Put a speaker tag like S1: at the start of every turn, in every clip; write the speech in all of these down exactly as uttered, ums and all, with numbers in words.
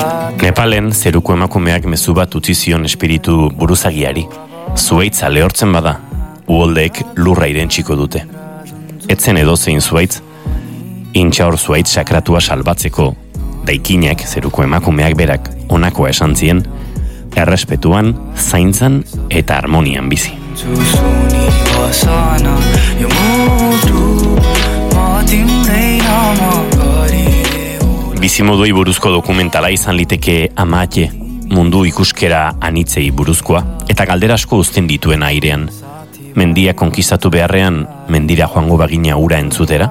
S1: Nepalen zeruko emakumeak mezu bat utzi zion espiritu buruzagiari. Zuaitza lehortzen bada, uholdeek lurra irentsiko dute. Etzen edozein zuaitz, intxaur zuaitz sakratua salbatzeko, daikinak zeruko emakumeak berak onakoa esan zien, errespetuan, zaintzan eta harmonian bizi. Bizimoduei buruzko dokumentala izan liteke Amaatxe, mundu ikuskera anitzei buruzkoa, eta galdera asko uzten dituen airean. Mendia konkistatu beharrean, mendira joango bagina ura entzutera?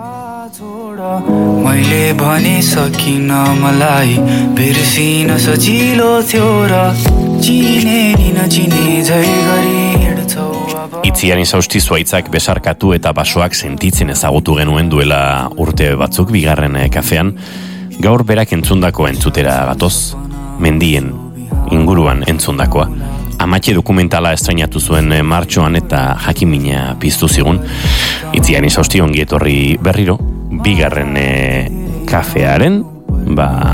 S1: मैले भने सकिन मलाई बिर्सिन सजिलो थियो र चिने नि नचिने झै गरी हिँड्छौ अब Itziaren sausti zuaitzak besarkatu eta basoak sentitzen ezagutu genuen duela urte batzuk bigarren kafean. Gaur berak entzundako entzutera gatoz, mendien inguruan entzundakoa. Amaatxe dokumentala estrainatu zuen martxoan eta jakimina piztu zigun. Itziaren sausti ongi etorri berriro, bigarren e, kafearen, ba,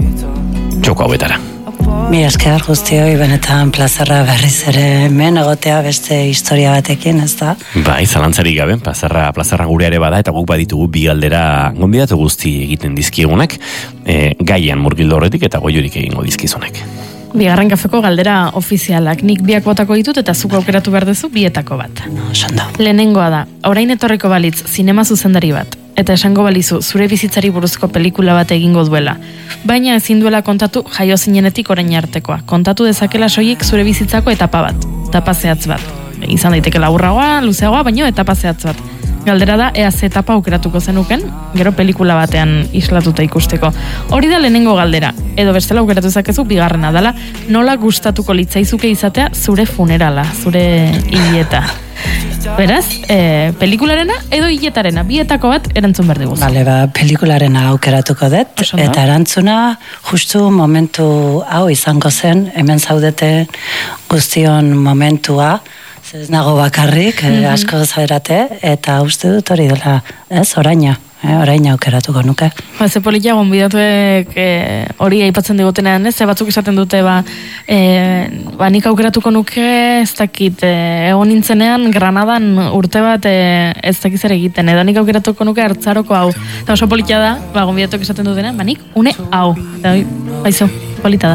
S1: txoko hauetara.
S2: Mi esker guztioi, benetan plazerra berriz ere hemen egotea beste historia batekin, ez da?
S1: Bai, zalantzarik gabe, plazerra, plazerra gure ere bada, eta guk baditugu bi galdera gonbidatu guzti egiten dizkiegunak, e, gaian murgildo horretik eta goiorik egingo dizkizunak.
S3: Bigarren kafeko galdera ofizialak, nik biak botako ditut eta zuk aukeratu behar dezu bietako bat.
S2: No, sanda.
S3: Lehenengoa da, orain etorreko balitz zinema zuzendari bat, eta esango balizu zure bizitzari buruzko pelikula bat egingo duela. Baina ezin duela kontatu jaio zinenetik orain artekoa. Kontatu dezakela soilik zure bizitzako etapa bat, etapa zehatz bat. Izan daiteke laburragoa, luzeagoa, baino etapa zehatz bat. Galdera da, ea ze etapa aukeratuko zenuken, gero pelikula batean islatuta ikusteko. Hori da lehenengo galdera, edo bestela aukeratu zakezu bigarrena dela, nola gustatuko litzaizuke izatea zure funerala, zure hileta. Beraz, e, pelikularena edo hiletarena, bietako bat erantzun behar diguz.
S2: Bale, ba, pelikularena aukeratuko dut, eta erantzuna justu momentu hau izango zen, hemen zaudete guztion momentua, ez nago bakarrik, mm-hmm. eh, asko zaerate, eta uste dut hori dela, ez, oraina, eh, oraina aukeratuko nuke.
S3: Ba, ze politia gonbidatuek eh, hori aipatzen digotenean, ez, ze batzuk esaten dute, ba, eh, ba nik aukeratuko nuke, ez dakit, eh, egon nintzenean, Granadan urte bat, eh, ez dakit zer egiten, edo nik aukeratuko nuke hartzaroko hau. Eta oso politia da, ba, gonbidatuek esaten dutenean, ba, nik une hau. Eta, baizu, polita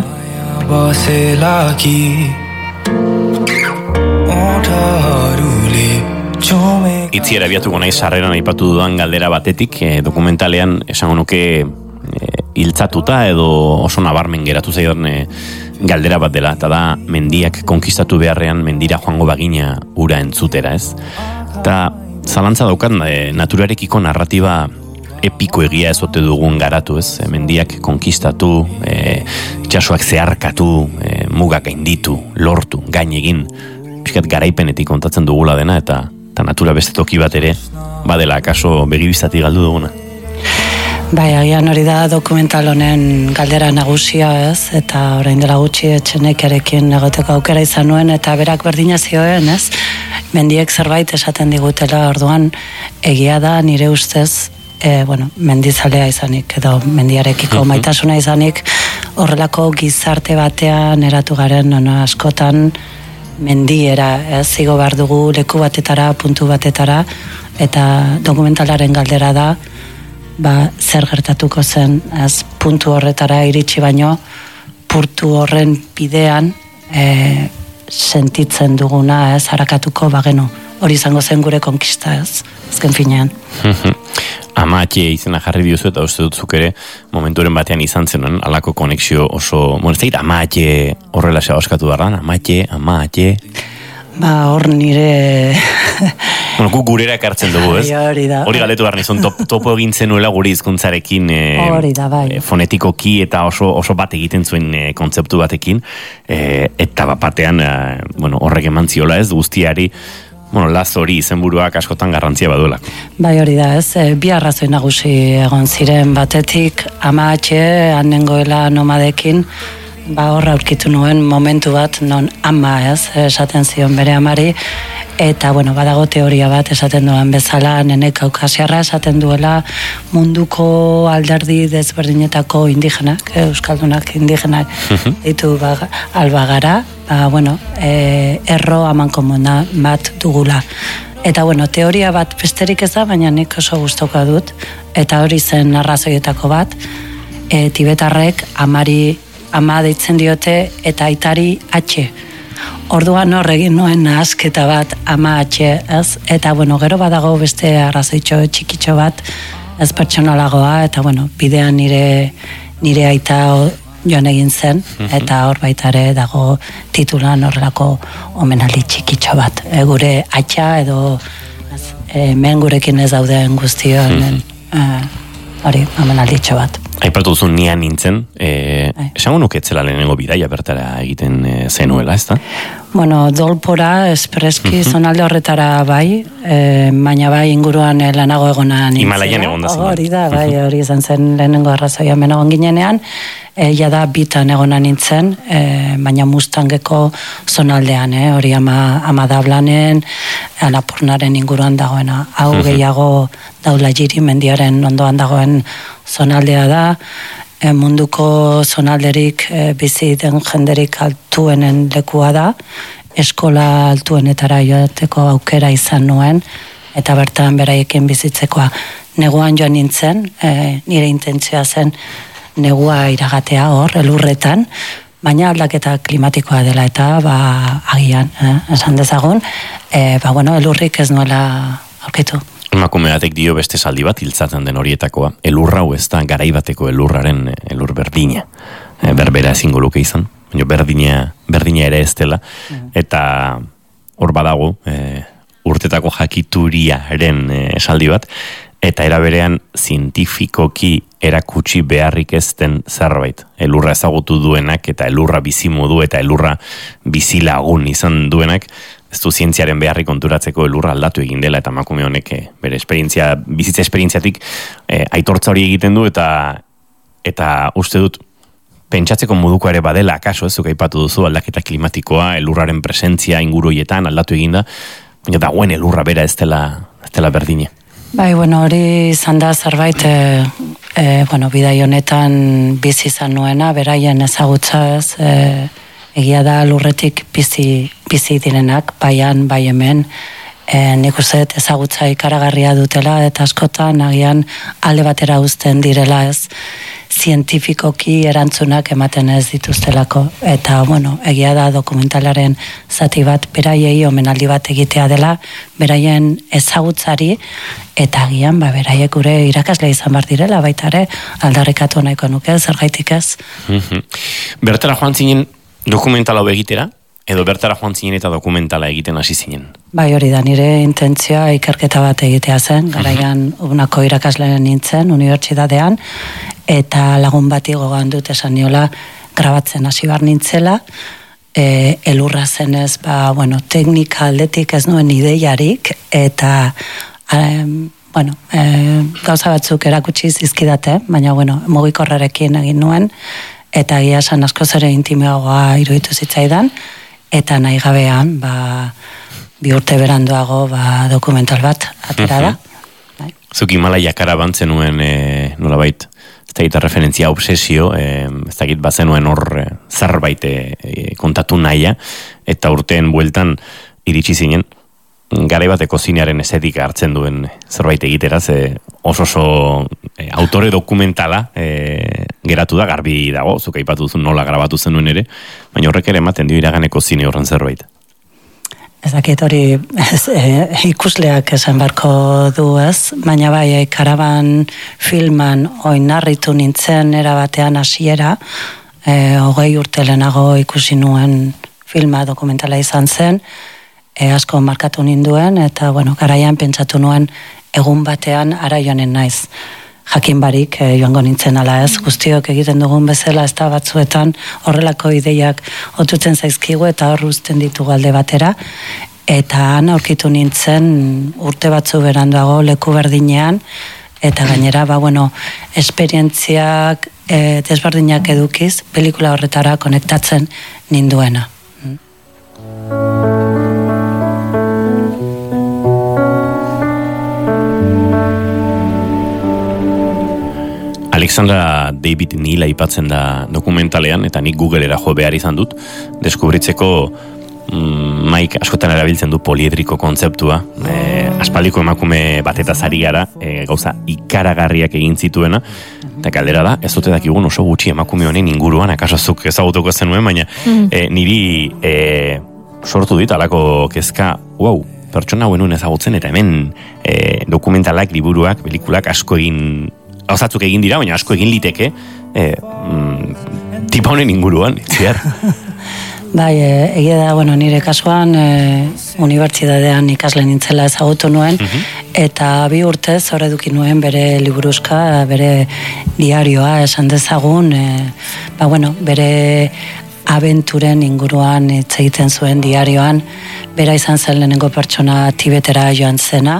S3: da.
S1: Itziera biatuko nahi sarreran aipatu dudan galdera batetik, e, dokumentalean esango nuke e, hiltzatuta edo oso nabarmen geratu zaidan e, galdera bat dela, eta da mendiak konkistatu beharrean mendira joango bagina ura entzutera, ez? Eta zalantza daukat e, naturarekiko narratiba epiko egia ez ote dugun garatu, ez? E, mendiak konkistatu, e, itxasoak zeharkatu, e, mugak gainditu, lortu, gain egin, pixkat garaipenetik kontatzen dugula dena, eta eta natura beste toki bat ere badela akaso begibiztatik galdu duguna.
S2: Bai, agian hori da dokumental honen galdera nagusia, ez? Eta orain dela gutxi etxenekerekin egoteko aukera izan nuen, eta berak berdina zioen, ez? Mendiek zerbait esaten digutela, orduan egia da nire ustez, e, bueno, mendizalea izanik, edo mendiarekiko maitasuna izanik, horrelako gizarte batean eratu garen, ono, askotan, mendiera, ez, zigo behar dugu leku batetara, puntu batetara, eta dokumentalaren galdera da, ba, zer gertatuko zen, ez, puntu horretara iritsi baino, puntu horren bidean e, sentitzen duguna, ez, harakatuko bagenu. Hori izango zen gure konkista, ez, ezken finean.
S1: Amaatxe izena jarri diozu eta uste dutzuk ere momenturen batean izan zenuen alako konexio oso, bueno, ez da, Amaatxe horrela se oskatu darran, Amaatxe, Amaatxe.
S2: Ba, hor nire...
S1: Bueno, guk gurera ekartzen dugu, ez?
S2: Hori da.
S1: Hori galetu behar nizun, top, topo egin zenuela gure hizkuntzarekin e,
S2: hori da, bai.
S1: E, fonetikoki eta oso, oso bat egiten zuen e, kontzeptu batekin, e, eta bat batean, e, bueno, horrek eman ziola, ez, guztiari, bueno, laz hori izenburuak askotan garrantzia baduela.
S2: Bai, hori da, ez, e, bi arrazoi nagusi egon ziren batetik, Amaatxe, hanengoela nomadekin, ba horra aurkitu nuen momentu bat non ama, ez, esaten zion bere amari, eta bueno, badago teoria bat esaten duan bezala, nene kaukasiarra esaten duela munduko alderdi desberdinetako indigenak, euskaldunak indigenak ditu ba, albagara, ba, bueno, e, erro aman komuna bat dugula. Eta bueno, teoria bat besterik ez da, baina nik oso gustoka dut, eta hori zen arrazoietako bat, e, tibetarrek amari ama deitzen diote eta aitari atxe. Orduan hor egin nuen nahasketa bat ama atxe, ez? Eta bueno, gero badago beste arrazoitxo txikitxo bat, ez pertsonalagoa, eta bueno, bidean nire, nire aita joan egin zen, eta hor baita ere dago titulan horrelako omenaldi txikitxo bat. E, gure atxa edo ez, e, men gurekin ez dauden guztion, e, hori, omenalditxo bat.
S1: Aipatu duzu nian nintzen, e, esango nuketzela lehenengo bidaia bertara egiten e, zenuela, ez da?
S2: Bueno, dolpora, espreski, zonalde horretara bai, e, baina bai inguruan lanago egona nintzen.
S1: Himalaian egon da zen.
S2: Hori da, bai, hori izan zen lehenengo arrazoia menagon ginenean, e, ja da bitan egona nintzen, e, baina Mustangeko zonaldean, e, hori ama, ama dablanen, Anapurnaren inguruan dagoena. Hau gehiago Daula Jiri mendiaren ondoan dagoen zonaldea da, e, munduko zonalderik e, bizi den jenderik altuenen lekua da, eskola altuenetara joateko aukera izan nuen, eta bertan beraiekin bizitzekoa. Neguan joan nintzen, e, nire intentzioa zen negua iragatea hor, elurretan, baina aldaketa klimatikoa dela eta ba, agian, eh, esan dezagun, e, ba, bueno, elurrik ez nuela aurkitu.
S1: Emakume batek dio beste saldi bat hiltzatzen den horietakoa. Elurra hau ez da garaibateko elurraren elur berdina. E, berbera ezingo luke izan, baina berdina, berdina ere ez dela. Eta hor badago e, urtetako jakituriaren e, esaldi bat, eta era berean zientifikoki erakutsi beharrik ez den zerbait. Elurra ezagutu duenak eta elurra bizimodu eta elurra bizilagun izan duenak, ez du zientziaren beharri konturatzeko elurra aldatu egin dela, eta emakume honek bere esperientzia, bizitza esperientziatik e, aitortza hori egiten du, eta eta uste dut pentsatzeko moduko ere badela, akaso ez zuk aipatu duzu aldaketa klimatikoa, elurraren presentzia inguruietan aldatu egin da, baina dagoen elurra bera ez dela, ez dela berdine.
S2: Bai, bueno, hori izan da zerbait, e, e, bueno, bidai honetan bizi izan nuena, beraien ezagutzaz, e, egia da lurretik bizi, bizi direnak, baian, bai hemen, e, nik uste ezagutza ikaragarria dutela, eta askotan agian alde batera uzten direla ez, zientifikoki erantzunak ematen ez dituztelako. Eta, bueno, egia da dokumentalaren zati bat, beraiei omenaldi bat egitea dela, beraien ezagutzari, eta agian, ba, beraiek gure irakasle izan bar direla, baita ere, aldarrikatu nahiko nuke, zergaitik ez.
S1: Bertara joan zinen dokumentala egitera, edo bertara joan zinen eta dokumentala egiten hasi zinen?
S2: Bai, hori da, nire intentzioa ikerketa bat egitea zen, garaian unako irakasleen nintzen, unibertsitatean, eta lagun bati gogoan dut esan niola grabatzen hasi bar nintzela, e, elurra zenez, ba, bueno, teknika aldetik ez nuen ideiarik, eta um, bueno, e, gauza batzuk erakutsi zizkidate, baina, bueno, mugikorrarekin egin nuen, eta egia esan askoz ere intimoagoa iruditu zitzaidan, eta nahi gabean, ba, bi urte beranduago ba, dokumental bat atera da. Bai.
S1: Zuk Himalaiak karaban zenuen e, nolabait, ez dakit referentzia obsesio, e, ez dakit bazenuen hor e, zerbait e, kontatu nahia, eta urteen bueltan iritsi zinen, garai bateko zinearen estetika hartzen duen zerbait egitera, ze oso oso e, autore dokumentala e, geratu da, garbi dago, zuk aipatu duzu nola grabatu zenuen ere, baina horrek ere ematen dio iraganeko zine horren zerbait.
S2: Ez dakit hori ez, e, ikusleak esan barko du ez, baina bai, e, karaban filman oinarritu nintzen erabatean hasiera, e, hogei urte lehenago ikusi nuen filma dokumentala izan zen, E, asko markatu ninduen, eta, bueno, garaian pentsatu nuen egun batean ara joanen naiz. Jakin barik, e, joango nintzen ala ez, guztiok egiten dugun bezala, ez da batzuetan horrelako ideiak otutzen zaizkigu, eta hor uzten ditugu alde batera, eta han aurkitu nintzen urte batzu beranduago leku berdinean, eta gainera, ba, bueno, esperientziak e, desberdinak edukiz, pelikula horretara konektatzen ninduena.
S1: Alexandra David Neal aipatzen da dokumentalean, eta nik Googlera jo behar izan dut, deskubritzeko mm, Mike askotan erabiltzen du poliedriko kontzeptua, e, aspaldiko emakume batetaz ari gara, e, gauza ikaragarriak egin zituena, eta galdera da, ez dute dakigun oso gutxi emakume honen inguruan, akaso zuk ezagutuko zenuen, baina mm. e, niri e, sortu dit alako kezka, wow, pertsona hauen ezagutzen, eta hemen e, dokumentalak, liburuak, pelikulak asko egin Osatzuk egin dira, baina asko egin liteke e, mm, tipa honen inguruan, ziar.
S2: Bai, e, egia da, bueno, nire kasuan e, unibertsitatean ikasle nintzela ezagutu nuen, uh-huh. eta bi urtez hor eduki nuen bere liburuzka, bere diarioa esan dezagun, e, ba, bueno, bere abenturen inguruan hitz egiten zuen diarioan, bera izan zen lehenengo pertsona Tibetera joan zena,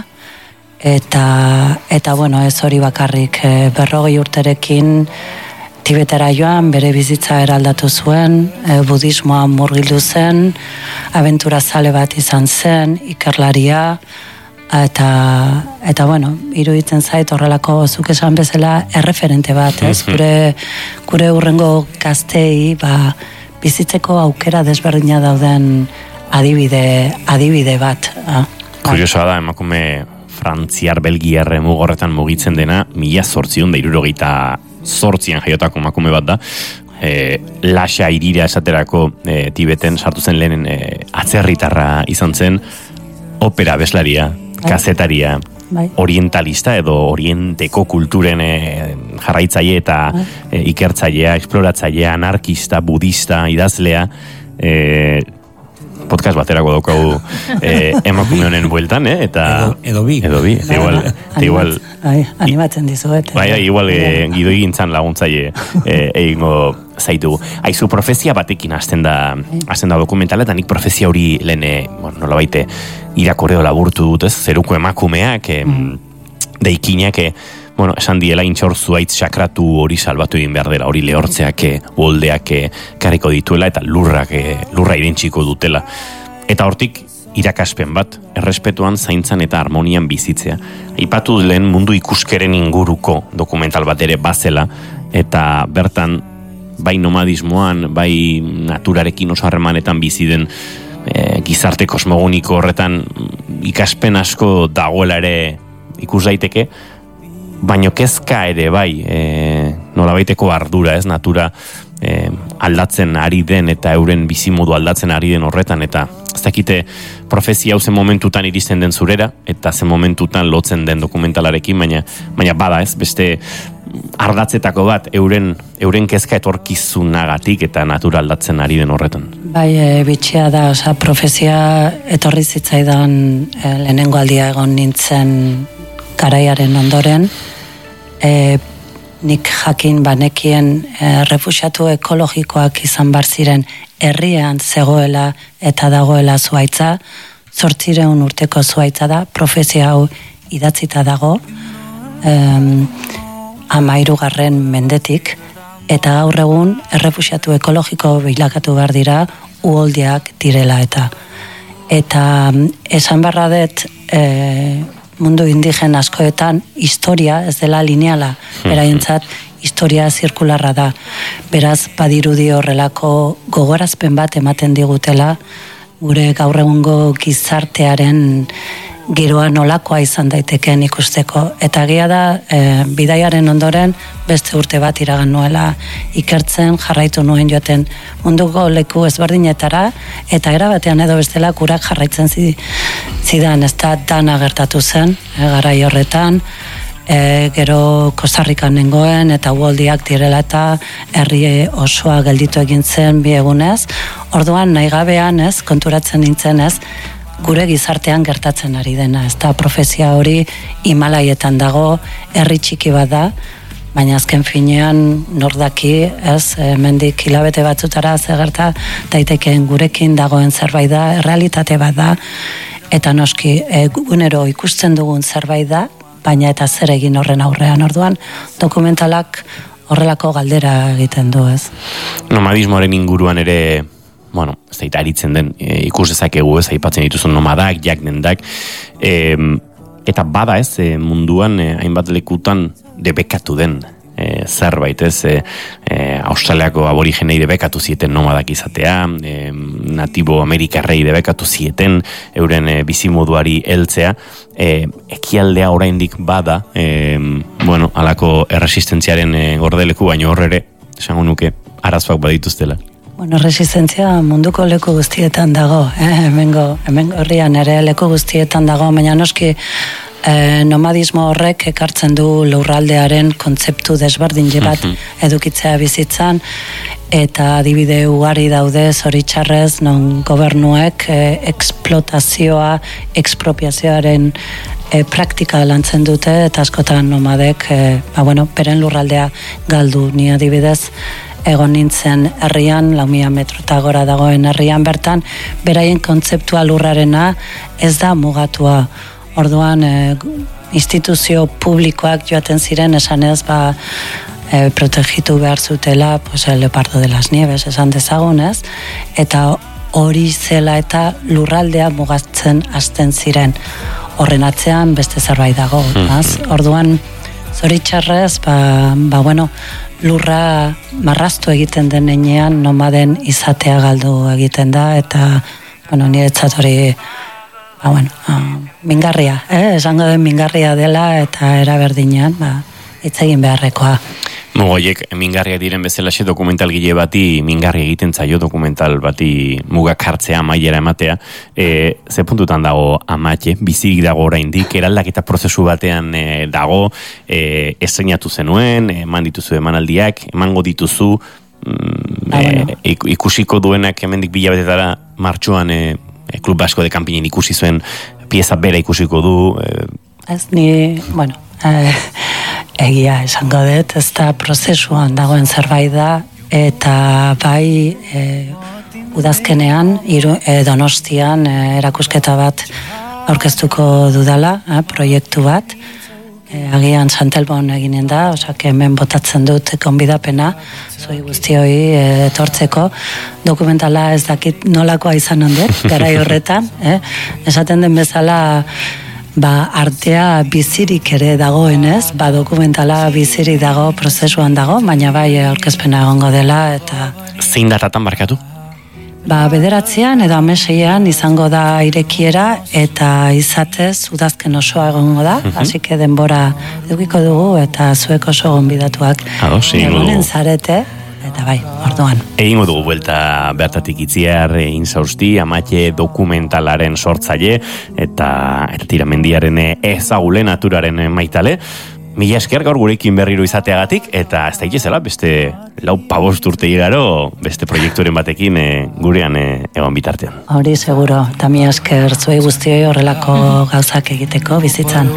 S2: eta eta bueno, ez hori bakarrik, e, berrogei urterekin Tibetera joan, bere bizitza eraldatu zuen, e, budismoa murgildu zen, abentura zale bat izan zen, ikerlaria, eta eta bueno, iruditzen zait horrelako zuk esan bezala erreferente bat, ez? Gure gure hurrengo gaztei, ba, bizitzeko aukera desberdina dauden adibide adibide bat.
S1: Kuriosoa da, emakume frantziar belgiar mugorretan mugitzen dena, mila zortzion da irurogeita zortzian jaiotako emakume bat da, e, Lasha irira esaterako e, Tibeten sartu zen lehenen e, atzerritarra izan zen, opera beslaria, kazetaria, bai. Orientalista edo orienteko kulturen e, jarraitzaile eta e, ikertzailea, esploratzailea, anarkista, budista, idazlea, e, podcast baterako daukagu eh, emakume honen bueltan, eh? Eta
S4: edo, edo bi.
S1: Edo bi,
S2: bai,
S1: igual,
S2: animat,
S1: igual,
S2: bai, animatzen dizuet.
S1: Bai, igual eh, gidoi gintzan laguntzaile eh, egingo zaitugu. Aizu, profezia batekin hasten da, hasten da dokumentala, eta nik profezia hori lehen, eh, bueno, nola baite, irakoreo laburtu dut, ez? Zeruko emakumeak, eh, mm. deikinak, eh, bueno, esan diela intxor zuaitz sakratu hori salbatu egin behar dela, hori lehortzeak, boldeak karriko dituela, eta lurrak, lurra irentsiko dutela. Eta hortik irakaspen bat, errespetuan, zaintzan eta harmonian bizitzea. Aipatu lehen mundu ikuskeren inguruko dokumental bat ere bazela, eta bertan, bai nomadismoan, bai naturarekin oso harremanetan bizi den e, gizarte kosmogoniko horretan ikaspen asko dagoela ere ikus daiteke, baino kezka ere bai, e, nolabaiteko ardura, ez, natura e, aldatzen ari den eta euren bizimodu aldatzen ari den horretan, eta ez dakite profezia hau zen momentutan iristen den zurera, eta zen momentutan lotzen den dokumentalarekin, baina, baina bada, ez, beste ardatzetako bat euren, euren kezka etorkizunagatik eta natura aldatzen ari den horretan.
S2: Bai, e, bitxia da, oza, profezia etorri zitzaidan e, lehenengo aldia egon nintzen garaiaren ondoren, e, nik jakin banekien e, refuxiatu ekologikoak izan bar ziren herrian zegoela eta dagoela zuaitza, zortzireun urteko zuaitza da, profezia hau idatzita dago, e, amairugarren mendetik, eta gaur egun errefuxiatu ekologiko bilakatu behar dira uholdiak direla eta. Eta esan barra dut, e, mundu indigen askoetan historia ez dela lineala, beraientzat historia zirkularra da. Beraz, badirudi horrelako gogorazpen bat ematen digutela gure gaur egungo gizartearen giroa nolakoa izan daitekeen ikusteko. Eta egia da, e, bidaiaren ondoren beste urte bat iragan nuela ikertzen, jarraitu nuen joaten munduko leku ezberdinetara, eta era batean edo bestela kurak jarraitzen zidan, ez da dana gertatu zen, e, garai horretan, e, gero Kostarrikan nengoen, eta uholdiak direla eta herri osoa gelditu egin zen bi egunez. Orduan nahi gabean, ez, konturatzen nintzen, ez, gure gizartean gertatzen ari dena, ez da profezia hori Himalaietan dago, herri txiki bat da, baina azken finean nordaki, ez, hemendik hilabete batzutara ze gerta daitekeen gurekin dagoen zerbait da, errealitate bat da, eta noski egunero ikusten dugun zerbait da, baina eta zer egin horren aurrean, orduan dokumentalak horrelako galdera egiten du, ez?
S1: Nomadismoaren inguruan ere, bueno, ez da aritzen den, e, ikus dezakegu ez, aipatzen dituzun nomadak, jaknendak, e, eta bada ez, e, munduan e, hainbat lekutan debekatu den e, zerbait ez, e, e, Australiako aborigenei debekatu zieten nomadak izatea, e, natibo amerikarrei debekatu zieten euren e, bizimoduari heltzea, e, ekialdea oraindik bada, e, bueno, halako erresistentziaren e, gordeleku, baino horrere, esango nuke, arazoak badituztela.
S2: Bueno, resistentzia munduko leku guztietan dago, eh? hemengo, hemengo herrian ere leku guztietan dago, baina noski eh, nomadismo horrek ekartzen du lurraldearen kontzeptu desberdin bat edukitzea bizitzan, eta adibide ugari daude zoritxarrez non gobernuek eh, eksplotazioa, ekspropiazioaren e, praktika lantzen dute, eta askotan nomadek, e, ba, bueno, beren lurraldea galdu, ni adibidez, egon nintzen herrian, lau mila metro eta gora dagoen herrian bertan, beraien kontzeptua lurrarena ez da mugatua. Orduan, e, instituzio publikoak joaten ziren esanez, ba, e, protegitu behar zutela, pues, el leopardo de las nieves, esan dezagunez, eta hori zela eta lurraldea mugatzen hasten ziren. Horren atzean beste zerbait dago. Mm-hmm. Orduan, zoritxarrez, ba, ba, bueno, lurra marraztu egiten den enean nomaden izatea galdu egiten da, eta, bueno, niretzat hori, ba, bueno, uh, mingarria, eh? esango den mingarria dela, eta eraberdinean, ba, hitz egin beharrekoa.
S1: Mogoiek, mingarria diren bezalaxe dokumental gile bati, mingarria egiten zaio dokumental bati mugak hartzea, amaiera ematea, e, ze puntutan dago amatxe, bizirik dago oraindik, eraldaketa prozesu batean e, dago, e, estreinatu zenuen, eman dituzu emanaldiak, emango dituzu, mm, ah, bueno. e, ikusiko duenak hemendik bilabetetara martxoan e, e, Klub Basko de Kanpinen ikusi zuen, pieza bera ikusiko du. E,
S2: Ez ni, bueno, eh, egia esango dut, ez da prozesuan dagoen zerbait da, eta bai e, udazkenean, iru, e, Donostian e, erakusketa bat aurkeztuko dudala, e, proiektu bat, e, agian Santelbon eginen da, osak hemen botatzen dut konbidapena, zui guztioi e, etortzeko, dokumentala ez dakit nolakoa izan ondet, garai horretan, e, esaten den bezala, ba, artea bizirik ere dagoenez, ba, dokumentala bizirik dago, prozesuan dago, baina bai aurkezpena egongo dela, eta...
S1: Zein datatan barkatu?
S2: Ba, bederatzean edo ameseian izango da irekiera, eta izatez udazken osoa egongo da, uh-huh. Hasi que denbora edukiko dugu, eta zuek oso gonbidatuak egunen zarete, eta bai, orduan.
S1: Egingo dugu buelta bertatik itziar, Inzausti, Amatxe dokumentalaren sortzaile, eta, eta tiramendiaren ezagule naturaren maitale. Mila esker gaur gurekin berriro izateagatik, eta ez da ikizela, beste lau pabost urte igaro, beste proiekturen batekin e, gurean e, egon bitartean.
S2: Hori seguro, eta mila esker zuei guztioi horrelako gauzak egiteko bizitzan.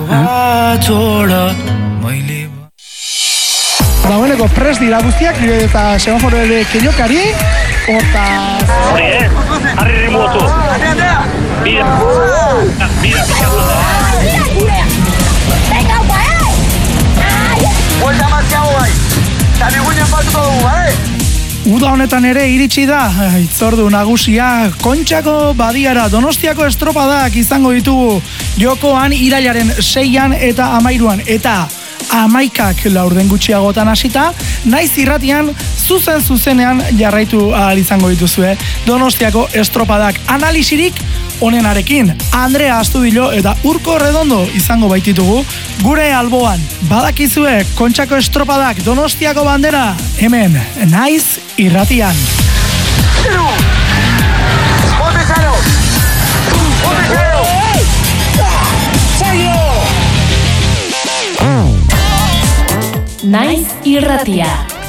S4: Dagoeneko prest dira guztiak, eta semaforo ere keinokari, hortaz...
S5: Hori, eh? Harri rimuotu. Bira. Bira, bira.
S6: Venga, guai! Buelta mazkiago bai. Eta biguinen batuko dugu, bai?
S4: Uda honetan ere iritsi da, itzordu nagusia, Kontxako badiara Donostiako estropadak izango ditugu jokoan irailaren seian eta amairuan, eta amaikak laurden gutxiagotan hasita, naiz irratian zuzen zuzenean jarraitu ahal izango dituzue Donostiako estropadak analisirik onenarekin. Andrea Astudillo eta Urko Redondo izango baititugu gure alboan. Badakizue Kontxako estropadak Donostiako bandera hemen naiz irratian.
S7: Naiz irratia.